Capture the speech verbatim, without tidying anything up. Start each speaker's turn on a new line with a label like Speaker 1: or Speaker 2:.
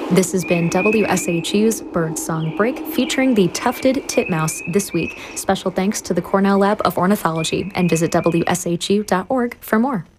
Speaker 1: This has been W S H U's Birdsong Break featuring the tufted titmouse this week. Special thanks to the Cornell Lab of Ornithology, and visit W S H U dot org for more.